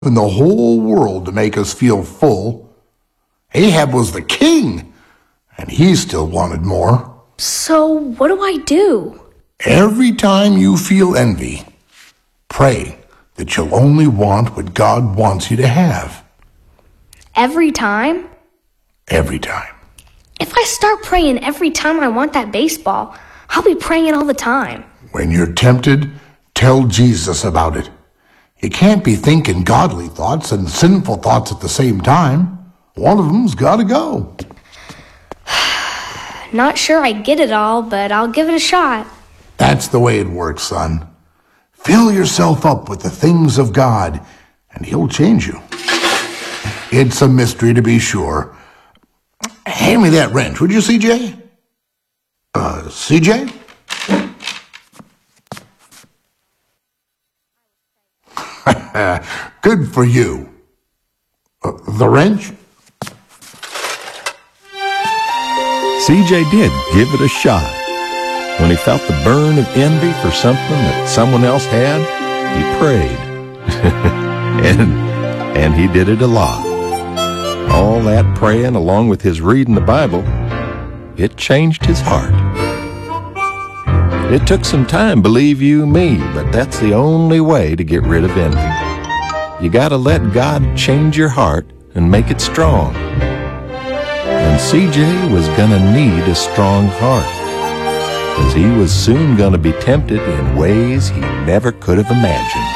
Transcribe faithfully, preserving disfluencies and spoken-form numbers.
in the whole world to make us feel full. Ahab was the king, and he still wanted more. So what do I do? Every time you feel envy, pray that you'll only want what God wants you to have. Every time? Every time. If I start praying every time I want that baseball, I'll be praying it all the time. When you're tempted, tell Jesus about it. You can't be thinking godly thoughts and sinful thoughts at the same time. One of them's got to go. Not sure I get it all, but I'll give it a shot. That's the way it works, son. Fill yourself up with the things of God, and He'll change you. It's a mystery to be sure. Hand me that wrench, would you, C J? Uh, C J? Good for you. Uh, the wrench? C J did give it a shot. When he felt the burn of envy for something that someone else had, he prayed. and, and he did it a lot. All that praying, along with his reading the Bible, it changed his heart. It took some time, believe you me, but that's the only way to get rid of envy. You gotta let God change your heart and make it strong. And C J was gonna need a strong heart, because he was soon gonna be tempted in ways he never could have imagined.